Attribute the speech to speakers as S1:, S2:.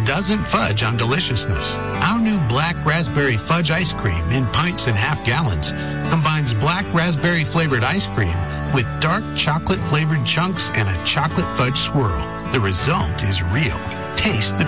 S1: doesn't fudge on deliciousness. Our new black raspberry fudge ice cream in pints and half gallons combines black raspberry flavored ice cream with dark chocolate flavored chunks and a chocolate fudge swirl. The result is real. Taste the